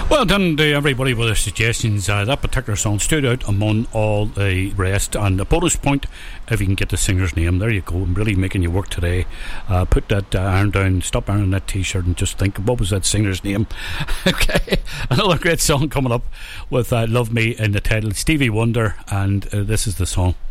Well done to everybody with their suggestions. That particular song stood out among all the rest, and a bonus point if you can get the singer's name. There you go. I'm really making you work today. Put that iron down, stop ironing that t-shirt and just think, what was that singer's name? Okay, another great song coming up with Love Me in the title. Stevie Wonder, and this is the song.